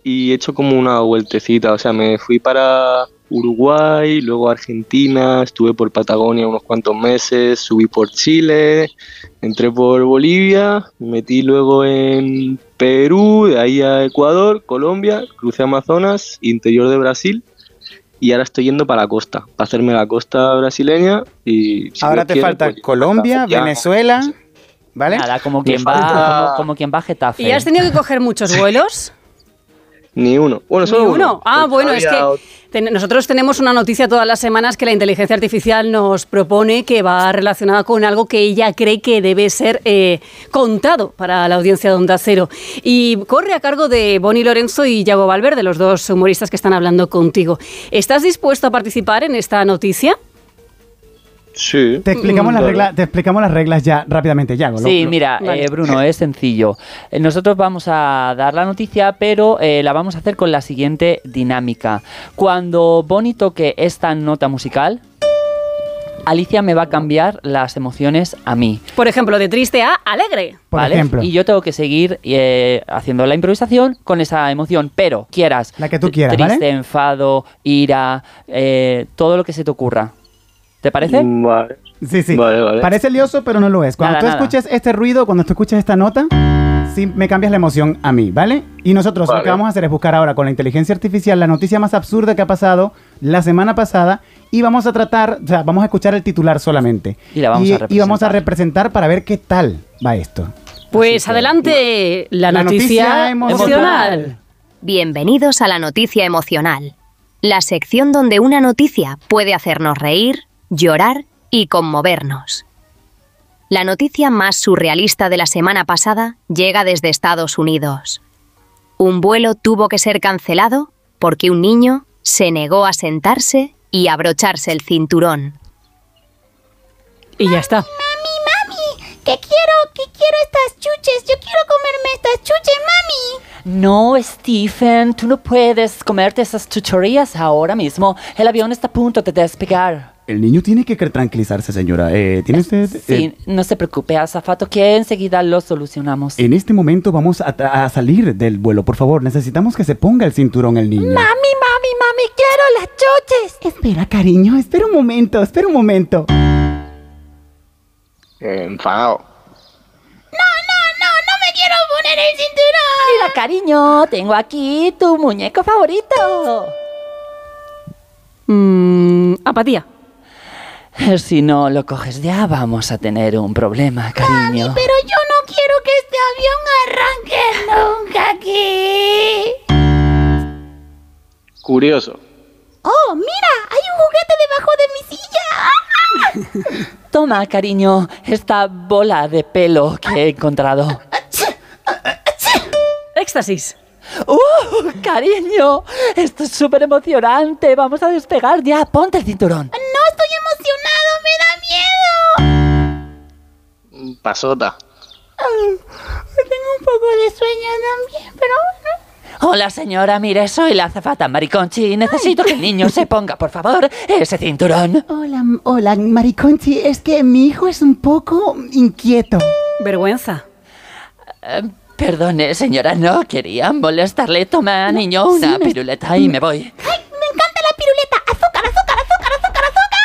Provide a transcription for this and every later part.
y he hecho como una vueltecita. O sea, me fui para Uruguay, luego Argentina, estuve por Patagonia unos cuantos meses, subí por Chile, entré por Bolivia, me metí luego en Perú, de ahí a Ecuador, Colombia, crucé Amazonas, interior de Brasil. Y ahora estoy yendo para la costa, para hacerme la costa brasileña y... Si ahora Dios te quiere, falta pues, Colombia, ya, Venezuela, ¿vale? Nada, como Me quien falta- como quien va a Getafe. ¿Y has tenido que coger muchos vuelos? Ni uno. Bueno, solo ¿Ni uno? Ah, Porque bueno, es había que nosotros tenemos una noticia todas las semanas que la inteligencia artificial nos propone que va relacionada con algo que ella cree que debe ser contado para la audiencia de Onda Cero. Y corre a cargo de Bonnie Lorenzo y Yago Valverde, los dos humoristas que están hablando contigo. ¿Estás dispuesto a participar en esta noticia? Sí. Te explicamos Vale. te explicamos las reglas ya rápidamente, Yago. Sí, mira, Vale. Bruno, es sencillo. Nosotros vamos a dar la noticia, pero la vamos a hacer con la siguiente dinámica. Cuando Bonnie toque esta nota musical, Alicia me va a cambiar las emociones a mí. Por ejemplo, de triste a alegre. Por ¿vale? ejemplo. Y yo tengo que seguir haciendo la improvisación con esa emoción, pero quieras. La que tú quieras, triste, ¿vale? enfado, ira, todo lo que se te ocurra. ¿Te parece? Vale. Sí, sí. Vale. Parece lioso, pero no lo es. Cuando Nada, tú escuches este ruido, cuando tú escuches esta nota, sí me cambias la emoción a mí, ¿vale? Y nosotros lo Vale. que vamos a hacer es buscar ahora con la inteligencia artificial la noticia más absurda que ha pasado la semana pasada y vamos a tratar, o sea, vamos a escuchar el titular solamente. Y la vamos a representar. Y vamos a representar para ver qué tal va esto. Pues Así que, adelante, la la noticia noticia emocional. Bienvenidos a la noticia emocional, la sección donde una noticia puede hacernos reír, llorar y conmovernos. La noticia más surrealista de la semana pasada llega desde Estados Unidos. Un vuelo tuvo que ser cancelado porque un niño se negó a sentarse y abrocharse el cinturón. Y ya está. Que quiero estas chuches. Yo quiero comerme estas chuches, mami. No, Stephen, tú no puedes comerte esas chucherías ahora mismo. El avión está a punto de despegar. El niño tiene que tranquilizarse, señora. ¿Tiene usted...? Sí, no se preocupe, azafato, que enseguida lo solucionamos. En este momento vamos a salir del vuelo. Por favor, necesitamos que se ponga el cinturón el niño. Mami, quiero las chuches. Espera, cariño, espera un momento. Enfadado. No me quiero poner el cinturón. Mira, cariño, tengo aquí tu muñeco favorito. Apatía. Si no lo coges ya, vamos a tener un problema, cariño. Pero yo no quiero que este avión arranque nunca aquí. Curioso. Oh, mira, hay un juguete debajo de mi silla. Toma, cariño, esta bola de pelo que he encontrado. Éxtasis. Cariño, esto es súper emocionante. Vamos a despegar ya. Ponte el cinturón. No estoy emocionado, me da miedo. Pasota. Tengo un poco de sueño también, pero bueno. Hola, señora, mire, soy la azafata Mariconchi. Necesito que el niño se ponga, por favor, ese cinturón. Hola, Mariconchi. Es que mi hijo es un poco inquieto. Vergüenza. Perdone, señora, no quería molestarle. Toma, niño, una piruleta y me voy. ¡Ay, me encanta la piruleta! ¡Azúcar, azúcar, azúcar, azúcar,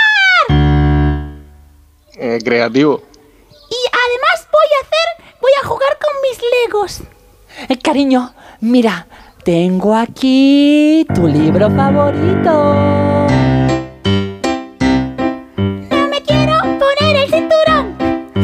azúcar! Creativo. Y además voy a jugar con mis legos. Cariño, mira, tengo aquí tu libro favorito.